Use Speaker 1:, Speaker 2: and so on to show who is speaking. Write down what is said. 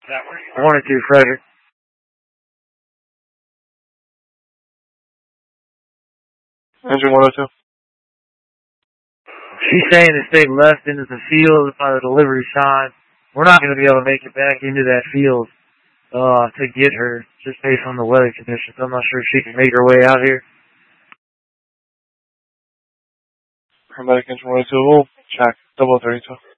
Speaker 1: I wanted to, Frederick.
Speaker 2: Engine 102.
Speaker 1: She's saying that they left into the field by the delivery sign. We're not going to be able to make it back into that field to get her, just based on the weather conditions. I'm not sure if she can make her way out here.
Speaker 2: Paramedic Engine 102, we'll check. 0032.